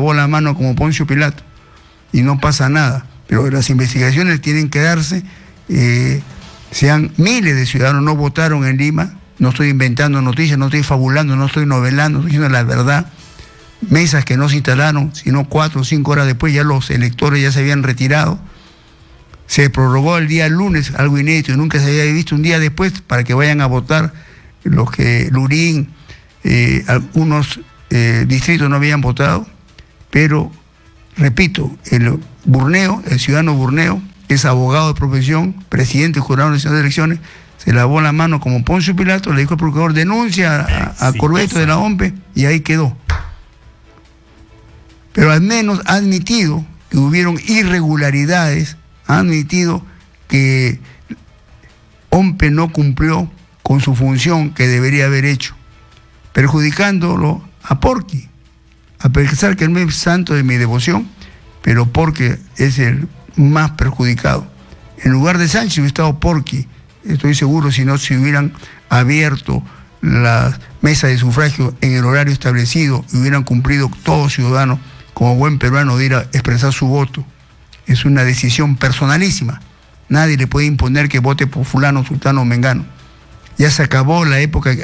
lavó la mano como Poncio Pilato y no pasa nada. Pero las investigaciones tienen que darse, sean miles de ciudadanos no votaron en Lima, no estoy inventando noticias, no estoy fabulando, no estoy novelando, estoy diciendo la verdad. Mesas que no se instalaron, sino 4 o 5 horas después ya los electores ya se habían retirado. Se prorrogó el día lunes, algo inédito, nunca se había visto un día después, para que vayan a votar los que Lurín, algunos distritos no habían votado, pero, repito, el ciudadano Burneo, es abogado de profesión, presidente del Jurado Nacional de Elecciones, se lavó la mano como Poncio Pilato, le dijo al procurador, denuncia a Corbeto de la OMPE, y ahí quedó. Pero al menos ha admitido que hubieron irregularidades, ha admitido que OMPE no cumplió con su función que debería haber hecho, perjudicándolo a Porqui, a pesar que él es santo de mi devoción, pero Porqui es el más perjudicado. En lugar de Sánchez hubiera estado Porqui, estoy seguro, si no se hubieran abierto las mesas de sufragio en el horario establecido y hubieran cumplido todo ciudadano como buen peruano de ir a expresar su voto. Es una decisión personalísima. Nadie le puede imponer que vote por fulano, sultano o mengano. Ya se acabó la época